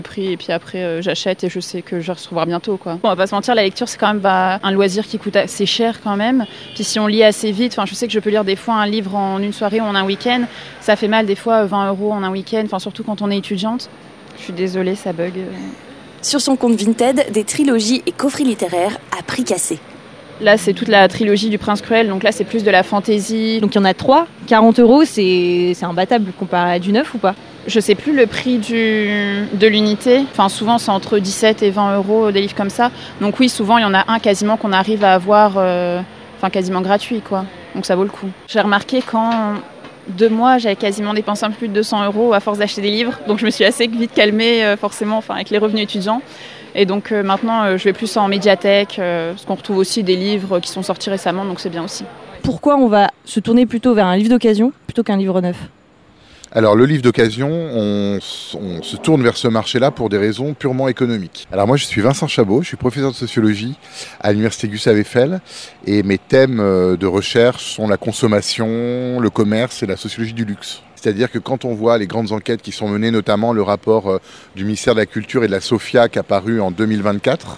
Prix et puis après j'achète et je sais que je vais recevoir bientôt quoi. Bon, on va pas se mentir, la lecture c'est quand même un loisir qui coûte assez cher quand même. Puis si on lit assez vite, je sais que je peux lire des fois un livre en une soirée ou en un week-end, ça fait mal des fois 20 € en un week-end, surtout quand on est étudiante. Je suis désolée, ça bug. Sur son compte Vinted, des trilogies et coffrets littéraires à prix cassé. Là, c'est toute la trilogie du Prince Cruel, donc là, c'est plus de la fantaisie. Donc il y en a 3, 40 €, c'est imbattable comparé à du neuf ou pas ? Je sais plus le prix de l'unité. Souvent, c'est entre 17 et 20 € des livres comme ça. Donc oui, souvent, il y en a un quasiment qu'on arrive à avoir quasiment gratuit, quoi. Donc ça vaut le coup. J'ai remarqué qu'en 2 mois, j'avais quasiment dépensé un peu plus de 200 € à force d'acheter des livres. Donc je me suis assez vite calmée, forcément, avec les revenus étudiants. Et donc maintenant, je vais plus en médiathèque, parce qu'on retrouve aussi des livres qui sont sortis récemment, donc c'est bien aussi. Pourquoi on va se tourner plutôt vers un livre d'occasion plutôt qu'un livre neuf ? Alors le livre d'occasion, on se tourne vers ce marché-là pour des raisons purement économiques. Alors moi je suis Vincent Chabot, je suis professeur de sociologie à l'université Gustave Eiffel et mes thèmes de recherche sont la consommation, le commerce et la sociologie du luxe. C'est-à-dire que quand on voit les grandes enquêtes qui sont menées, notamment le rapport du ministère de la Culture et de la SOFIA qui a paru en 2024,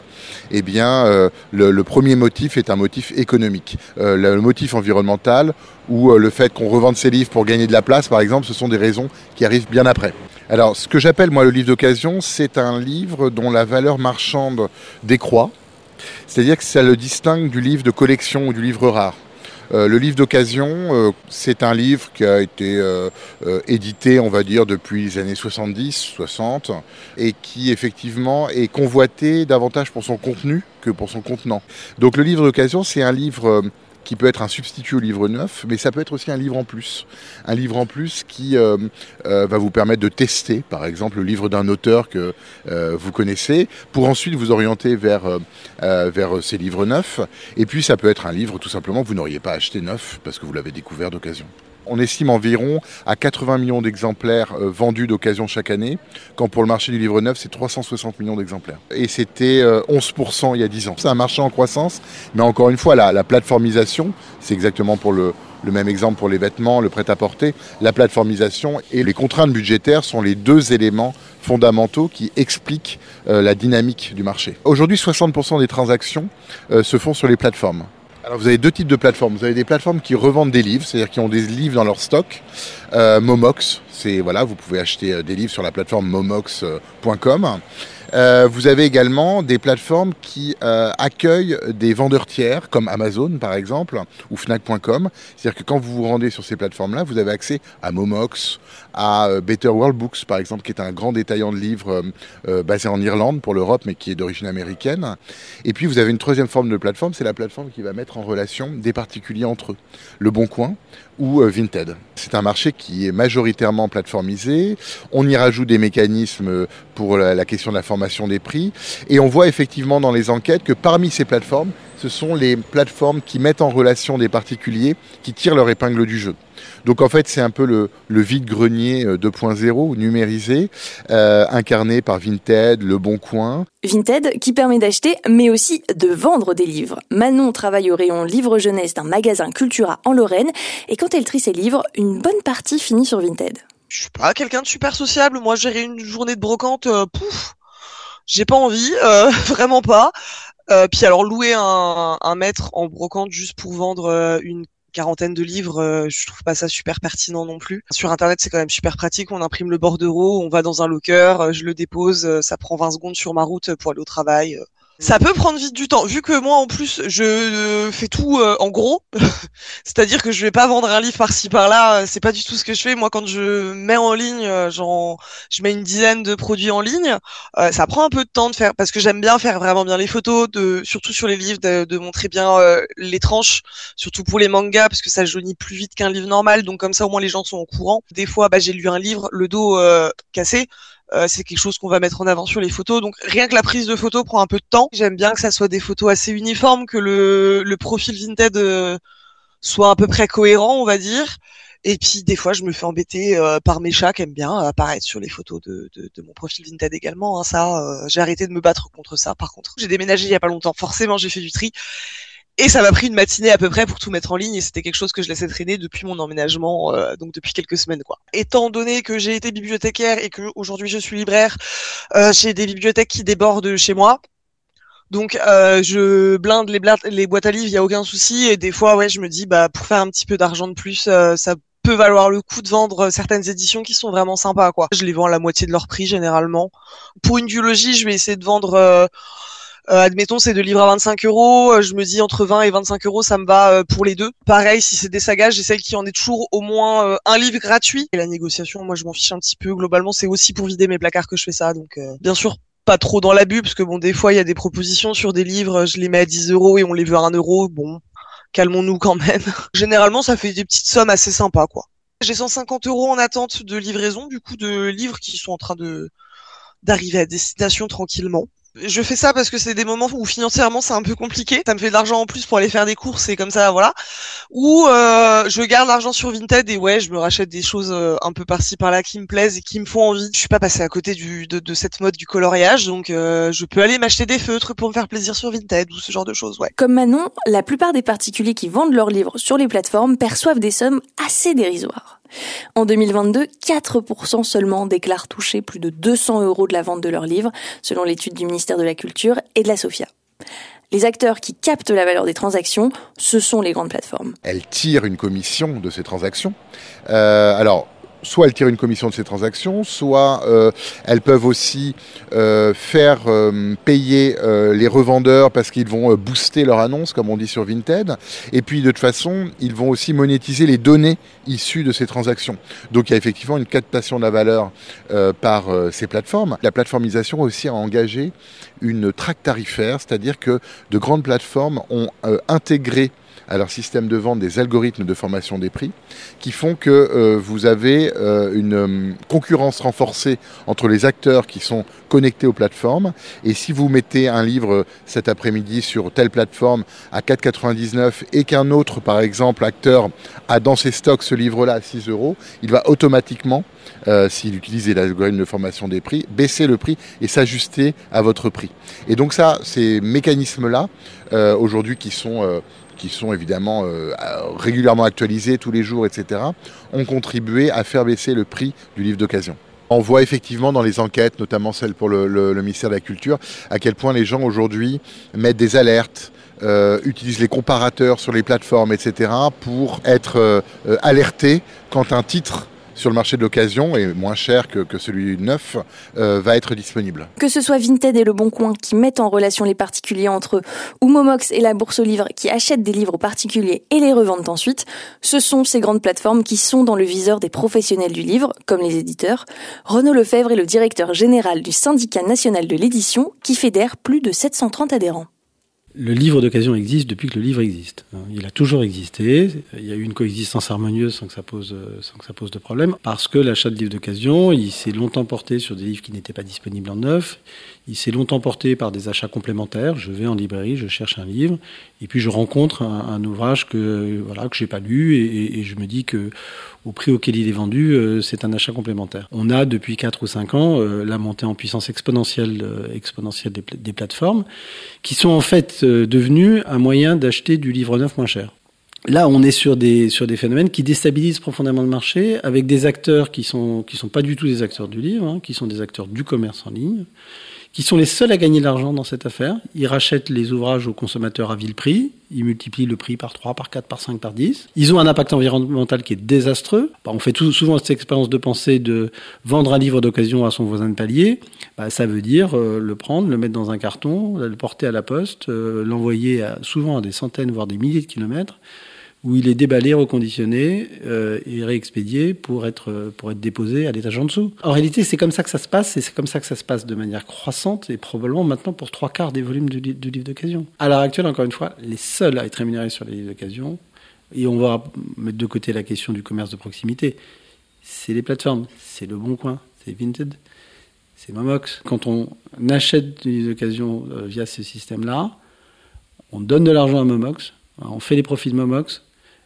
le premier motif est un motif économique. Le motif environnemental ou le fait qu'on revende ses livres pour gagner de la place, par exemple, ce sont des raisons qui arrivent bien après. Alors, ce que j'appelle, moi, le livre d'occasion, c'est un livre dont la valeur marchande décroît. C'est-à-dire que ça le distingue du livre de collection ou du livre rare. Le livre d'occasion, c'est un livre qui a été édité, on va dire, depuis les années 70, 60, et qui effectivement est convoité davantage pour son contenu que pour son contenant. Donc le livre d'occasion, c'est un livre qui peut être un substitut au livre neuf, mais ça peut être aussi un livre en plus. Un livre en plus qui va vous permettre de tester, par exemple, le livre d'un auteur que vous connaissez, pour ensuite vous orienter vers ces livres neufs. Et puis ça peut être un livre tout simplement que vous n'auriez pas acheté neuf, parce que vous l'avez découvert d'occasion. On estime environ à 80 millions d'exemplaires vendus d'occasion chaque année, quand pour le marché du livre neuf, c'est 360 millions d'exemplaires. Et c'était 11% il y a 10 ans. C'est un marché en croissance, mais encore une fois, la plateformisation, c'est exactement pour le même exemple pour les vêtements, le prêt-à-porter. La plateformisation et les contraintes budgétaires sont les 2 éléments fondamentaux qui expliquent la dynamique du marché. Aujourd'hui, 60% des transactions se font sur les plateformes. Alors vous avez 2 types de plateformes. Vous avez des plateformes qui revendent des livres, c'est-à-dire qui ont des livres dans leur stock. Momox, vous pouvez acheter des livres sur la plateforme momox.com. Vous avez également des plateformes qui accueillent des vendeurs tiers, comme Amazon par exemple, ou Fnac.com. C'est-à-dire que quand vous vous rendez sur ces plateformes-là, vous avez accès à Momox, à Better World Books par exemple, qui est un grand détaillant de livres basé en Irlande pour l'Europe, mais qui est d'origine américaine. Et puis vous avez une 3e forme de plateforme, c'est la plateforme qui va mettre en relation des particuliers entre eux. Le Bon Coin ou Vinted. C'est un marché qui est majoritairement plateformisé. On y rajoute des mécanismes pour la question de la formation des prix. Et on voit effectivement dans les enquêtes que parmi ces plateformes, ce sont les plateformes qui mettent en relation des particuliers qui tirent leur épingle du jeu. Donc en fait, c'est un peu le vide-grenier 2.0 numérisé, incarné par Vinted, Le Bon Coin. Vinted qui permet d'acheter, mais aussi de vendre des livres. Manon travaille au rayon livre jeunesse d'un magasin Cultura en Lorraine, et quand elle trie ses livres, une bonne partie finit sur Vinted. Je suis pas quelqu'un de super sociable. Moi, gérer une journée de brocante, j'ai pas envie, vraiment pas. Puis alors louer un maître en brocante juste pour vendre une quarantaine de livres, je trouve pas ça super pertinent non plus. Sur internet, c'est quand même super pratique, on imprime le bordereau, on va dans un locker, je le dépose, ça prend 20 secondes sur ma route pour aller au travail. Ça peut prendre vite du temps, vu que moi en plus je fais tout en gros, c'est-à-dire que je vais pas vendre un livre par-ci par-là, c'est pas du tout ce que je fais. Moi quand je mets en ligne, je mets une dizaine de produits en ligne, ça prend un peu de temps de faire, parce que j'aime bien faire vraiment bien les photos, surtout sur les livres, de montrer bien les tranches, surtout pour les mangas, parce que ça jaunit plus vite qu'un livre normal, donc comme ça au moins les gens sont au courant. Des fois j'ai lu un livre, le dos cassé, c'est quelque chose qu'on va mettre en avant sur les photos. Donc rien que la prise de photo prend un peu de temps. J'aime bien que ça soit des photos assez uniformes, que le profil Vinted soit à peu près cohérent, on va dire. Et puis des fois je me fais embêter par mes chats qui aiment bien apparaître sur les photos de mon profil Vinted également. J'ai arrêté de me battre contre ça. Par contre, j'ai déménagé il y a pas longtemps. Forcément, j'ai fait du tri. Et ça m'a pris une matinée à peu près pour tout mettre en ligne, et c'était quelque chose que je laissais traîner depuis mon emménagement, donc depuis quelques semaines, quoi. Étant donné que j'ai été bibliothécaire et que aujourd'hui je suis libraire, j'ai des bibliothèques qui débordent chez moi. Donc je blinde les boîtes à livres, il y a aucun souci. Et des fois, ouais, je me dis, pour faire un petit peu d'argent de plus, ça peut valoir le coup de vendre certaines éditions qui sont vraiment sympas, quoi. Je les vends à la moitié de leur prix généralement. Pour une duologie, je vais essayer de vendre. Admettons, c'est 2 livres à 25 €. Je me dis entre 20 et 25 €, ça me va pour les deux. Pareil, si c'est des sagas, j'essaie qu'il y en ait toujours au moins un livre gratuit. Et la négociation, moi, je m'en fiche un petit peu. Globalement, c'est aussi pour vider mes placards que je fais ça. Donc, bien sûr, pas trop dans l'abus, parce que bon, des fois, il y a des propositions sur des livres, je les mets à 10 € et on les veut à 1 €. Bon, calmons-nous quand même. Généralement, ça fait des petites sommes assez sympas, quoi. J'ai 150 € en attente de livraison, du coup, de livres qui sont en train d'arriver à destination tranquillement. Je fais ça parce que c'est des moments où financièrement c'est un peu compliqué. Ça me fait de l'argent en plus pour aller faire des courses et comme ça, voilà. Ou je garde l'argent sur Vinted et ouais, je me rachète des choses un peu par-ci par-là qui me plaisent et qui me font envie. Je suis pas passée à côté de cette mode du coloriage, donc je peux aller m'acheter des feutres pour me faire plaisir sur Vinted ou ce genre de choses, ouais. Comme Manon, la plupart des particuliers qui vendent leurs livres sur les plateformes perçoivent des sommes assez dérisoires. En 2022, 4% seulement déclarent toucher plus de 200 € de la vente de leurs livres, selon l'étude du ministère de la Culture et de la SOFIA. Les acteurs qui captent la valeur des transactions, ce sont les grandes plateformes. Elles tirent une commission de ces transactions. Alors, soit elles tirent une commission de ces transactions, soit elles peuvent aussi faire payer les revendeurs parce qu'ils vont booster leur annonce, comme on dit sur Vinted. Et puis, de toute façon, ils vont aussi monétiser les données issues de ces transactions. Donc, il y a effectivement une captation de la valeur par ces plateformes. La plateformisation aussi a engagé une traque tarifaire, c'est-à-dire que de grandes plateformes ont intégré à leur système de vente des algorithmes de formation des prix qui font que vous avez une concurrence renforcée entre les acteurs qui sont connectés aux plateformes. Et si vous mettez un livre cet après-midi sur telle plateforme à 4,99 et qu'un autre, par exemple, acteur a dans ses stocks ce livre-là à 6 €, il va automatiquement, s'il utilise l'algorithme de formation des prix, baisser le prix et s'ajuster à votre prix. Et donc ça, ces mécanismes-là, aujourd'hui qui sont évidemment régulièrement actualisés tous les jours, etc., ont contribué à faire baisser le prix du livre d'occasion. On voit effectivement dans les enquêtes, notamment celles pour le ministère de la Culture, à quel point les gens aujourd'hui mettent des alertes, utilisent les comparateurs sur les plateformes, etc., pour être alertés quand un titre sur le marché de l'occasion, et moins cher que celui neuf, va être disponible. Que ce soit Vinted et Le Bon Coin qui mettent en relation les particuliers entre eux, ou Momox et la Bourse aux livres qui achètent des livres aux particuliers et les revendent ensuite, ce sont ces grandes plateformes qui sont dans le viseur des professionnels du livre, comme les éditeurs. Renaud Lefebvre est le directeur général du Syndicat national de l'édition, qui fédère plus de 730 adhérents. Le livre d'occasion existe depuis que le livre existe. Il a toujours existé. Il y a eu une coexistence harmonieuse sans que ça pose de problème. Parce que l'achat de livres d'occasion, il s'est longtemps porté sur des livres qui n'étaient pas disponibles en neuf. Il s'est longtemps porté par des achats complémentaires. Je vais en librairie, je cherche un livre, et puis je rencontre un ouvrage que j'ai pas lu, et je me dis que au prix auquel il est vendu, c'est un achat complémentaire. On a depuis 4 ou 5 ans la montée en puissance exponentielle des plateformes, qui sont en fait devenues un moyen d'acheter du livre neuf moins cher. Là, on est sur des phénomènes qui déstabilisent profondément le marché, avec des acteurs qui sont pas du tout des acteurs du livre, qui sont des acteurs du commerce en ligne, qui sont les seuls à gagner de l'argent dans cette affaire. Ils rachètent les ouvrages aux consommateurs à vil prix, ils multiplient le prix par 3, par 4, par 5, par 10. Ils ont un impact environnemental qui est désastreux. On fait souvent cette expérience de pensée de vendre un livre d'occasion à son voisin de palier. Ça veut dire le prendre, le mettre dans un carton, le porter à la poste, l'envoyer souvent à des centaines, voire des milliers de kilomètres, où il est déballé, reconditionné et réexpédié pour être déposé à l'étage en dessous. En réalité, c'est comme ça que ça se passe, et c'est comme ça que ça se passe de manière croissante, et probablement maintenant pour 3/4 des volumes de livres d'occasion. À l'heure actuelle, encore une fois, les seuls à être rémunérés sur les livres d'occasion, et on va mettre de côté la question du commerce de proximité, c'est les plateformes, c'est Le Bon Coin, c'est Vinted, c'est Momox. Quand on achète des livres d'occasion via ce système-là, on donne de l'argent à Momox, on fait les profits de Momox,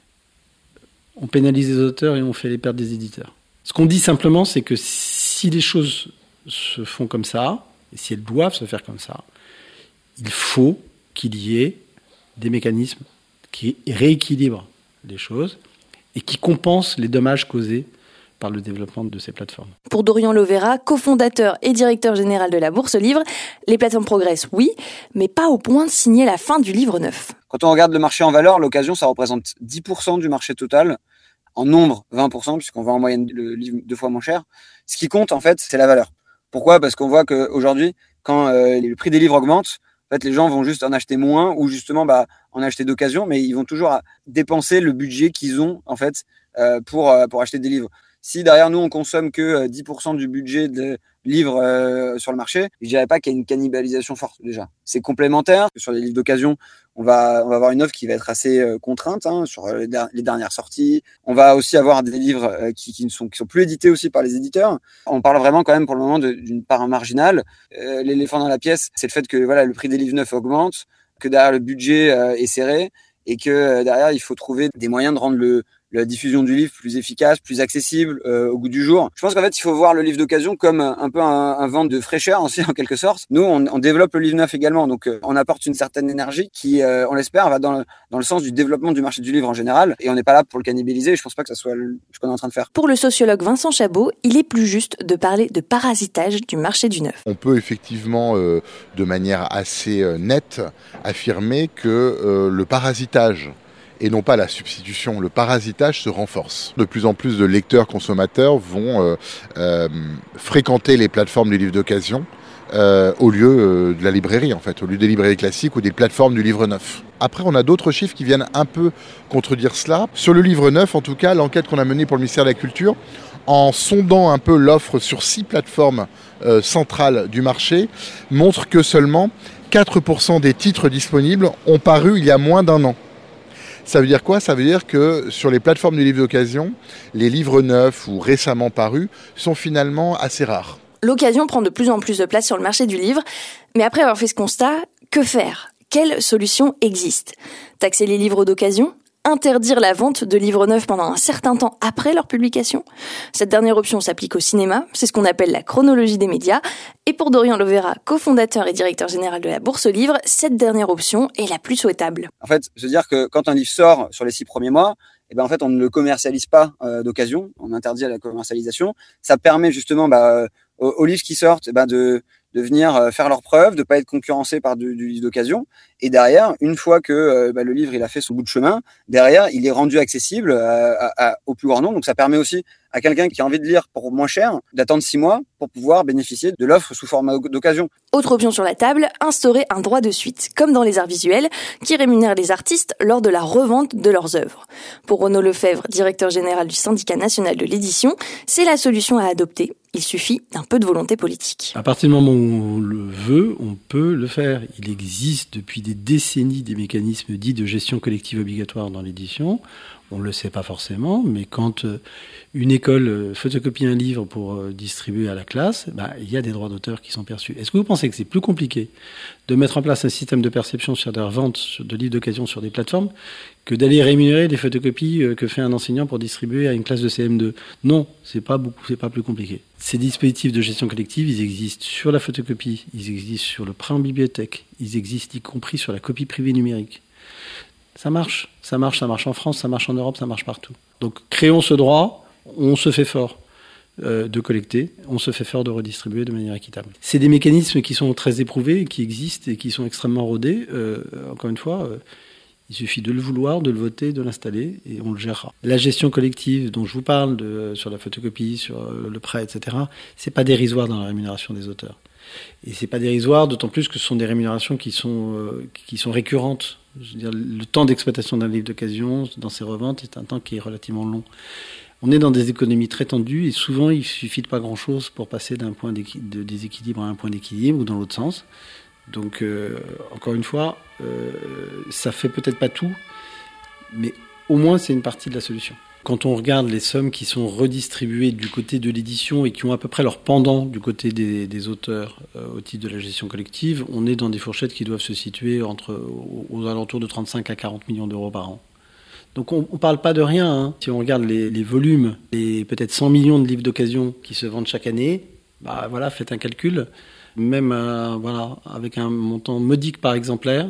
on pénalise les auteurs et on fait les pertes des éditeurs. Ce qu'on dit simplement, c'est que si les choses se font comme ça, et si elles doivent se faire comme ça, il faut qu'il y ait des mécanismes qui rééquilibrent les choses et qui compensent les dommages causés par le développement de ces plateformes. Pour Dorian Lovera, cofondateur et directeur général de la Bourse Livre, les plateformes progressent, oui, mais pas au point de signer la fin du livre neuf. Quand on regarde le marché en valeur, l'occasion, ça représente 10% du marché total. En nombre, 20%, puisqu'on vend en moyenne le livre 2 fois moins cher. Ce qui compte, en fait, c'est la valeur. Pourquoi ? Parce qu'on voit qu'aujourd'hui, quand le prix des livres augmente, en fait, les gens vont juste en acheter moins ou justement en acheter d'occasion, mais ils vont toujours dépenser le budget qu'ils ont, en fait, pour acheter des livres. Si derrière nous, on consomme que 10% du budget de livres sur le marché, je dirais pas qu'il y a une cannibalisation forte déjà. C'est complémentaire. Sur les livres d'occasion, on va avoir une offre qui va être assez contrainte sur les dernières sorties. On va aussi avoir des livres qui sont plus édités aussi par les éditeurs. On parle vraiment quand même pour le moment d'une part marginale. L'éléphant dans la pièce, c'est le fait que le prix des livres neufs augmente, que derrière le budget est serré et que derrière il faut trouver des moyens de rendre la diffusion du livre plus efficace, plus accessible au goût du jour. Je pense qu'en fait, il faut voir le livre d'occasion comme un peu un vent de fraîcheur aussi, en quelque sorte. Nous, on développe le livre neuf également, donc on apporte une certaine énergie qui, on l'espère, va dans le sens du développement du marché du livre en général, et on n'est pas là pour le cannibaliser, je pense pas que ça soit ce qu'on est en train de faire. Pour le sociologue Vincent Chabot, il est plus juste de parler de parasitage du marché du neuf. On peut effectivement, de manière assez nette, affirmer que le parasitage et non pas la substitution. Le parasitage se renforce. De plus en plus de lecteurs consommateurs vont fréquenter les plateformes du livre d'occasion au lieu de la librairie, en fait, au lieu des librairies classiques ou des plateformes du livre neuf. Après, on a d'autres chiffres qui viennent un peu contredire cela. Sur le livre neuf, en tout cas, l'enquête qu'on a menée pour le ministère de la Culture, en sondant un peu l'offre sur 6 plateformes centrales du marché, montre que seulement 4% des titres disponibles ont paru il y a moins d'un an. Ça veut dire quoi ? Ça veut dire que sur les plateformes du livre d'occasion, les livres neufs ou récemment parus sont finalement assez rares. L'occasion prend de plus en plus de place sur le marché du livre, mais après avoir fait ce constat, que faire ? Quelle solution existe ? Taxer les livres d'occasion ? Interdire la vente de livres neufs pendant un certain temps après leur publication. Cette dernière option s'applique au cinéma, c'est ce qu'on appelle la chronologie des médias. Et pour Dorian Lovera, cofondateur et directeur général de la Bourse Livre, cette dernière option est la plus souhaitable. En fait, je veux dire que quand un livre sort sur les 6 premiers mois, en fait, on ne le commercialise pas d'occasion, on interdit la commercialisation. Ça permet justement aux livres qui sortent de venir faire leurs preuves, de pas être concurrencés par du livre d'occasion. Et derrière, une fois que le livre il a fait son bout de chemin, derrière, il est rendu accessible au plus grand nombre. Donc ça permet aussi à quelqu'un qui a envie de lire pour moins cher d'attendre 6 mois pour pouvoir bénéficier de l'offre sous format d'occasion. Autre option sur la table, instaurer un droit de suite, comme dans les arts visuels, qui rémunère les artistes lors de la revente de leurs œuvres. Pour Renaud Lefebvre, directeur général du syndicat national de l'édition, c'est la solution à adopter. Il suffit d'un peu de volonté politique. À partir du moment où on le veut, on peut le faire. Il existe depuis des décennies des mécanismes dits de gestion collective obligatoire dans l'édition. On ne le sait pas forcément, mais quand une école photocopie un livre pour distribuer à la classe, il y a des droits d'auteur qui sont perçus. Est-ce que vous pensez que c'est plus compliqué de mettre en place un système de perception sur des reventes de livres d'occasion sur des plateformes que d'aller rémunérer les photocopies que fait un enseignant pour distribuer à une classe de CM2 ? Non, c'est pas plus compliqué. Ces dispositifs de gestion collective, ils existent sur la photocopie, ils existent sur le prêt en bibliothèque, ils existent y compris sur la copie privée numérique. Ça marche en France, ça marche en Europe, ça marche partout. Donc créons ce droit, on se fait fort de collecter, on se fait fort de redistribuer de manière équitable. C'est des mécanismes qui sont très éprouvés, qui existent et qui sont extrêmement rodés. Encore une fois, il suffit de le vouloir, de le voter, de l'installer et on le gérera. La gestion collective dont je vous parle, sur la photocopie, sur le prêt, etc., c'est pas dérisoire dans la rémunération des auteurs. Et c'est pas dérisoire, d'autant plus que ce sont des rémunérations qui sont récurrentes. Je veux dire, le temps d'exploitation d'un livre d'occasion dans ses reventes est un temps qui est relativement long. On est dans des économies très tendues et souvent il suffit de pas grand-chose pour passer d'un point de déséquilibre à un point d'équilibre ou dans l'autre sens. Donc encore une fois, ça fait peut-être pas tout, mais au moins c'est une partie de la solution. Quand on regarde les sommes qui sont redistribuées du côté de l'édition et qui ont à peu près leur pendant du côté des auteurs au titre de la gestion collective, on est dans des fourchettes qui doivent se situer aux alentours de 35 à 40 millions d'euros par an. Donc on ne parle pas de rien. Si on regarde les volumes, les peut-être 100 millions de livres d'occasion qui se vendent chaque année, faites un calcul. Même avec un montant modique par exemplaire,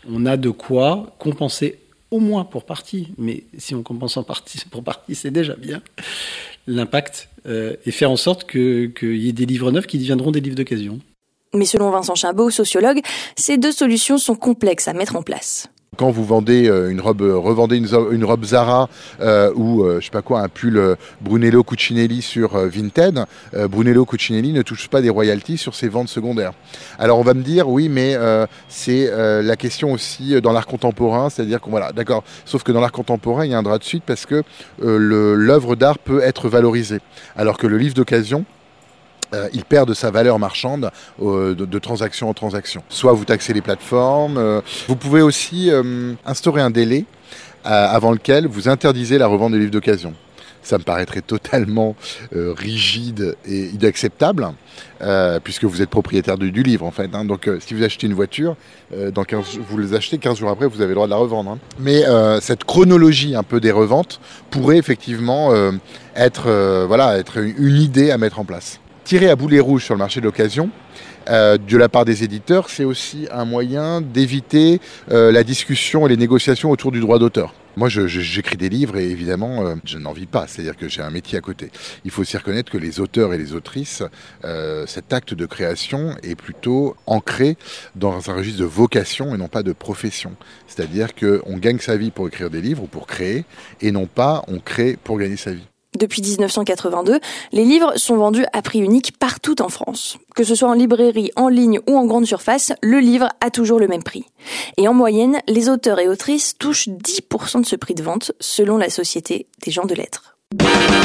On a de quoi compenser au moins pour partie, mais si on compense pour partie, c'est déjà bien, l'impact et faire en sorte qu'il y ait des livres neufs qui deviendront des livres d'occasion. Mais selon Vincent Chabot, sociologue, ces deux solutions sont complexes à mettre en place. Quand vous vendez revendez une robe Zara ou je sais pas quoi, un pull Brunello Cucinelli sur Vinted, Brunello Cucinelli ne touche pas des royalties sur ses ventes secondaires. Alors on va me dire oui, mais c'est la question aussi dans l'art contemporain, c'est-à-dire qu'on voilà, d'accord. Sauf que dans l'art contemporain, il y a un droit de suite parce que l'œuvre d'art peut être valorisée, alors que le livre d'occasion, il perd de sa valeur marchande de transaction en transaction. Soit vous taxez les plateformes, vous pouvez aussi instaurer un délai avant lequel vous interdisez la revente des livres d'occasion. Ça me paraîtrait totalement rigide et inacceptable, puisque vous êtes propriétaire du livre en fait. Hein. Donc si vous achetez une voiture, vous les achetez 15 jours après, vous avez le droit de la revendre. Hein. Mais cette chronologie un peu des reventes pourrait effectivement être une idée à mettre en place. Tirer à boulet rouge sur le marché de l'occasion, de la part des éditeurs, c'est aussi un moyen d'éviter la discussion et les négociations autour du droit d'auteur. Moi, j'écris des livres et évidemment, je n'en vis pas. C'est-à-dire que j'ai un métier à côté. Il faut aussi reconnaître que les auteurs et les autrices, cet acte de création est plutôt ancré dans un registre de vocation et non pas de profession. C'est-à-dire qu'on gagne sa vie pour écrire des livres ou pour créer et non pas on crée pour gagner sa vie. Depuis 1982, les livres sont vendus à prix unique partout en France. Que ce soit en librairie, en ligne ou en grande surface, le livre a toujours le même prix. Et en moyenne, les auteurs et autrices touchent 10% de ce prix de vente, selon la Société des gens de lettres.